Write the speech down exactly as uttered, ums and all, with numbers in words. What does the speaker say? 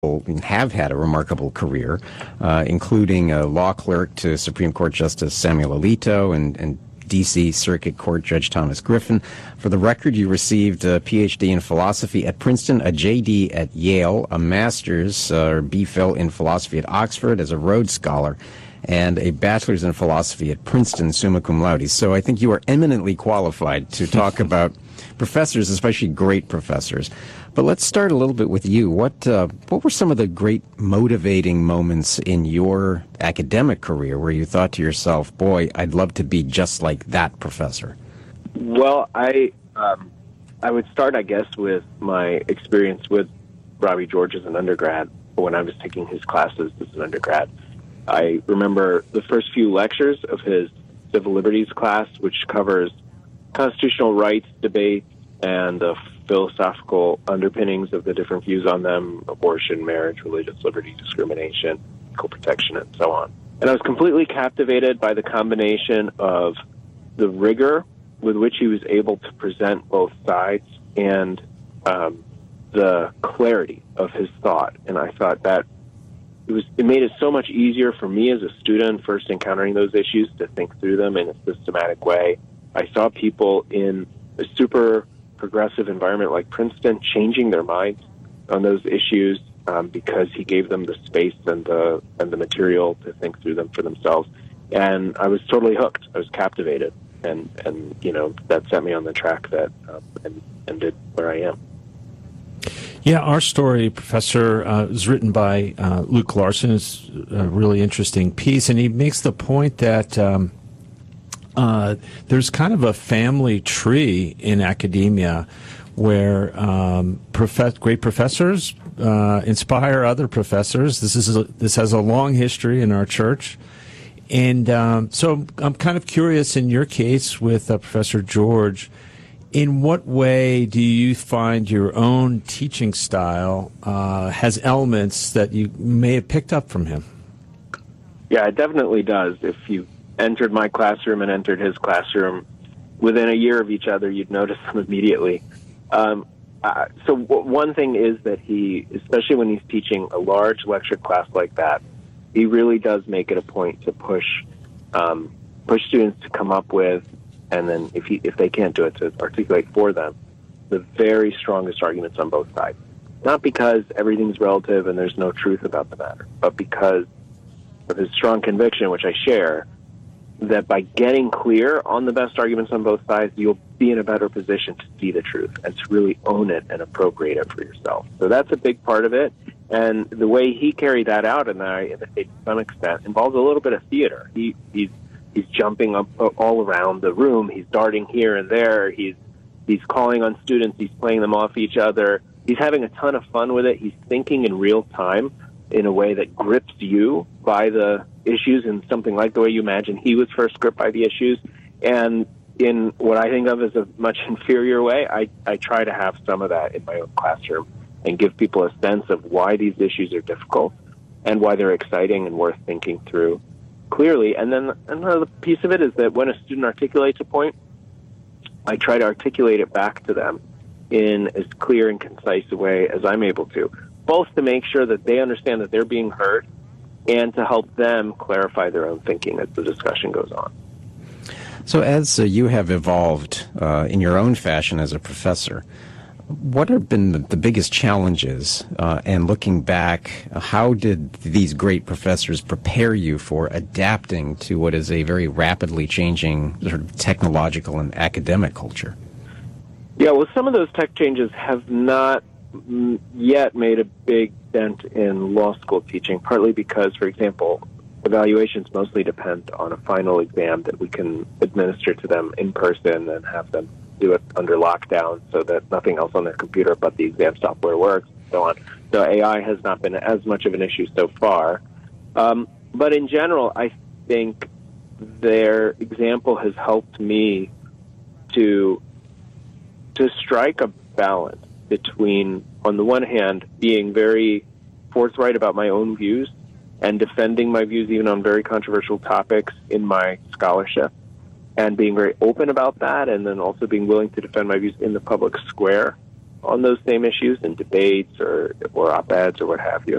have had a remarkable career, uh, including a law clerk to Supreme Court Justice Samuel Alito and, and D C Circuit Court Judge Thomas Griffin. For the record, you received a P H D in philosophy at Princeton, a J D at Yale, a master's uh, or B Phil in philosophy at Oxford as a Rhodes Scholar, and a bachelor's in philosophy at Princeton, summa cum laude. So I think you are eminently qualified to talk about professors, especially great professors. But let's start a little bit with you. What uh, what were some of the great motivating moments in your academic career where you thought to yourself, boy, I'd love to be just like that professor? Well, I um, I would start, I guess, with my experience with Robbie George as an undergrad when I was taking his classes as an undergrad. I remember the first few lectures of his civil liberties class, which covers constitutional rights debates and the philosophical underpinnings of the different views on them: abortion, marriage, religious liberty, discrimination, equal protection, and so on. And I was completely captivated by the combination of the rigor with which he was able to present both sides and um, the clarity of his thought. And I thought that it was it made it so much easier for me as a student first encountering those issues to think through them in a systematic way. I saw people in a super progressive environment like Princeton changing their minds on those issues um, because he gave them the space and the and the material to think through them for themselves. And I was totally hooked. I was captivated, and and you know that set me on the track that um, and ended where I am. Yeah, Our Story, Professor, uh, is written by uh, Luke Larson. It's a really interesting piece, and he makes the point that Um, Uh, there's kind of a family tree in academia where um, prof- great professors uh, inspire other professors. This is a, this has a long history in our church, and um, so I'm kind of curious in your case with uh, Professor George. In what way do you find your own teaching style uh, has elements that you may have picked up from him? Yeah, it definitely does. If you entered my classroom and entered his classroom within a year of each other, you'd notice them immediately. Um, uh, so w- one thing is that he, especially when he's teaching a large lecture class like that, he really does make it a point to push um, push students to come up with, and then if he, if they can't do it, to articulate for them the very strongest arguments on both sides. Not because everything's relative and there's no truth about the matter, but because of his strong conviction, which I share, that by getting clear on the best arguments on both sides, you'll be in a better position to see the truth and to really own it and appropriate it for yourself. So that's a big part of it. And the way he carried that out, and I imitate to some extent, involves a little bit of theater. He, he's he's jumping up all around the room. He's darting here and there. He's he's calling on students. He's playing them off each other. He's having a ton of fun with it. He's thinking in real time in a way that grips you by the issues in something like the way you imagine he was first gripped by the issues. And in what I think of as a much inferior way, I, I try to have some of that in my own classroom and give people a sense of why these issues are difficult and why they're exciting and worth thinking through clearly. And then another piece of it is that when a student articulates a point, I try to articulate it back to them in as clear and concise a way as I'm able to, both to make sure that they understand that they're being heard and to help them clarify their own thinking as the discussion goes on. So as uh, you have evolved uh, in your own fashion as a professor, what have been the, the biggest challenges? Uh, and looking back, how did these great professors prepare you for adapting to what is a very rapidly changing sort of technological and academic culture? Yeah, well, some of those tech changes have not yet made a big dent in law school teaching, partly because, for example, evaluations mostly depend on a final exam that we can administer to them in person and have them do it under lockdown so that nothing else on their computer but the exam software works and so on. So A I has not been as much of an issue so far. Um, but in general, I think their example has helped me to to strike a balance between, on the one hand, being very forthright about my own views and defending my views even on very controversial topics in my scholarship, and being very open about that, and then also being willing to defend my views in the public square, on those same issues in debates or or op-eds or what have you.